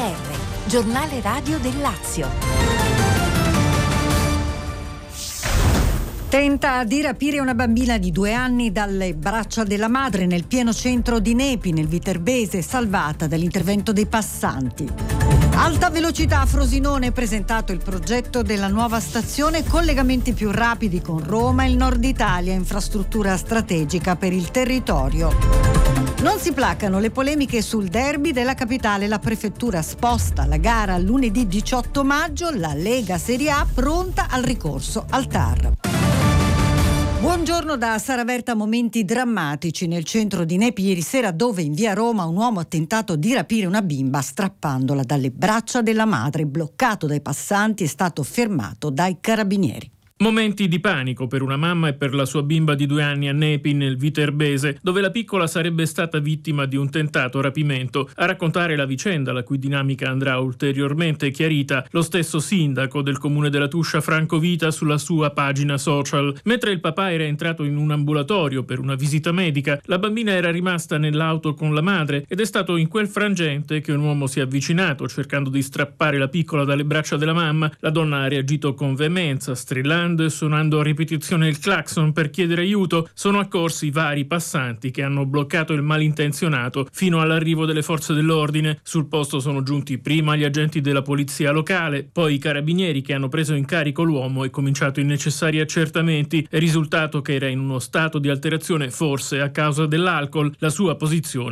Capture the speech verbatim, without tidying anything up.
R, giornale radio del Lazio. Tenta di rapire una bambina di due anni dalle braccia della madre nel pieno centro di Nepi, nel Viterbese, salvata dall'intervento dei passanti. Alta velocità a Frosinone, presentato il progetto della nuova stazione, collegamenti più rapidi con Roma e il nord Italia, infrastruttura strategica per il territorio. Non si placano le polemiche sul derby della capitale, la prefettura sposta la gara lunedì diciotto maggio, la Lega Serie A pronta al ricorso al T A R. Buongiorno da Sara Verta. Momenti drammatici nel centro di Nepi ieri sera, dove in via Roma un uomo ha tentato di rapire una bimba strappandola dalle braccia della madre. Bloccato dai passanti, è stato fermato dai carabinieri. Momenti di panico per una mamma e per la sua bimba di due anni a Nepi, nel Viterbese, dove la piccola sarebbe stata vittima di un tentato rapimento. A raccontare la vicenda, la cui dinamica andrà ulteriormente chiarita, lo stesso sindaco del comune della Tuscia, Franco Vita, sulla sua pagina social. Mentre il papà era entrato in un ambulatorio per una visita medica, la bambina era rimasta nell'auto con la madre ed è stato in quel frangente che un uomo si è avvicinato cercando di strappare la piccola dalle braccia della mamma. La donna ha reagito con veemenza, strillando e suonando a ripetizione il clacson per chiedere aiuto. Sono accorsi vari passanti che hanno bloccato il malintenzionato fino all'arrivo delle forze dell'ordine. Sul posto sono giunti prima gli agenti della polizia locale, poi i carabinieri che hanno preso in carico l'uomo e cominciato i necessari accertamenti. È risultato che era in uno stato di alterazione, forse a causa dell'alcol. La sua posizione